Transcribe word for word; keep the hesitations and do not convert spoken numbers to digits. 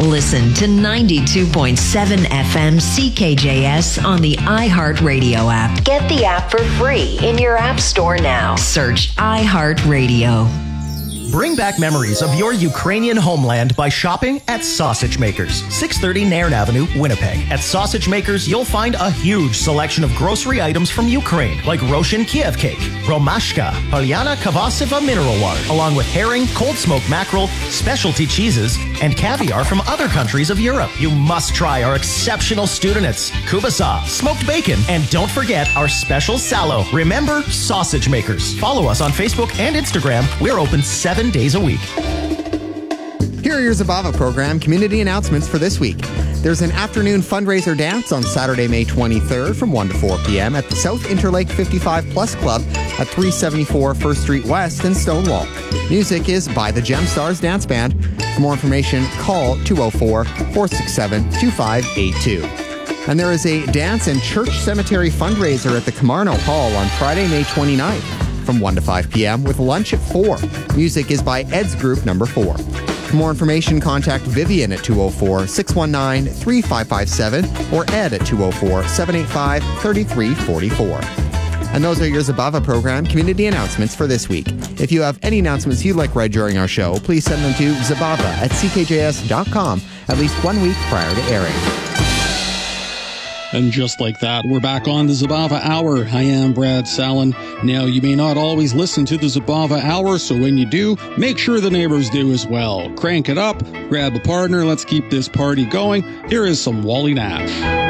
Listen to ninety-two point seven F M C K J S on the iHeartRadio app. Get the app for free in your app store now. Search iHeartRadio. Bring back memories of your Ukrainian homeland by shopping at Sausage Makers, six thirty Nairn Avenue, Winnipeg. At Sausage Makers, you'll find a huge selection of grocery items from Ukraine, like Roshin Kiev cake, Romashka, Polyana Kavasiva mineral water, along with herring, cold smoked mackerel, specialty cheeses, and caviar from other countries of Europe. You must try our exceptional students, kubasa, smoked bacon, and don't forget our special salo. Remember, Sausage Makers. Follow us on Facebook and Instagram. We're open seven days a week. Here are your Zabava program community announcements for this week. There's an afternoon fundraiser dance on Saturday, May twenty-third from one to four p.m. at the South Interlake fifty-five Plus Club at three seventy-four First Street West in Stonewall. Music is by the Gemstars Dance Band. For more information, call two oh four, four six seven, two five eight two. And there is a dance and church cemetery fundraiser at the Camarno Hall on Friday, May twenty-ninth from one to five p.m. with lunch at four. Music is by Ed's Group Number four. For more information, contact Vivian at two oh four, six one nine, three five five seven or Ed at two oh four, seven eight five, three three four four. And those are your Zabava program community announcements for this week. If you have any announcements you'd like read during our show, please send them to zabava at c k j s dot com at least one week prior to airing. And just like that, we're back on the Zabava Hour. I am Brad Sallin. Now, you may not always listen to the Zabava Hour, so when you do, make sure the neighbors do as well. Crank it up, grab a partner, let's keep this party going. Here is some Wally Nash.